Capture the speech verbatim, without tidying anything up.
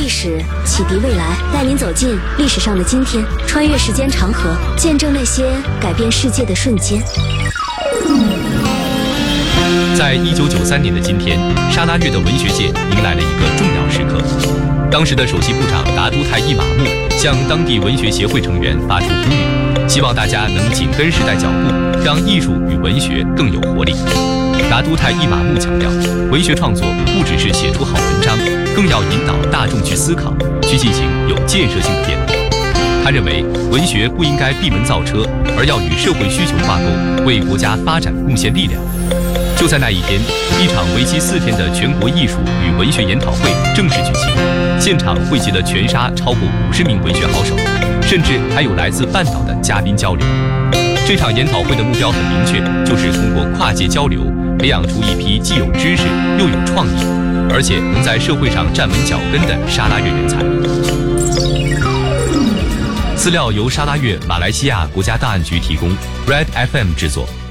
历史，启迪未来，带您走进历史上的今天，穿越时间长河，见证那些改变世界的瞬间。 在一九九三年的今天，沙拉越的文学界迎来了一个重要时刻。当时的首席部长达都泰伊马木向当地文学协会成员发出呼吁，希望大家能紧跟时代脚步，让艺术与文学更有活力。达都泰伊马木强调，文学创作不只是写出好文章，更要引导大众去思考，去进行有建设性的变革。他认为，文学不应该闭门造车，而要与社会需求挂钩，为国家发展贡献力量。就在那一天，一场为期四天的全国艺术与文学研讨会正式举行，现场汇集了全沙超过五十名文学好手，甚至还有来自半岛的嘉宾交流。这场研讨会的目标很明确，就是通过跨界交流，培养出一批既有知识又有创意，而且能在社会上站稳脚跟的沙拉越人才。资料由沙拉越马来西亚国家档案局提供 ，Red F M 制作。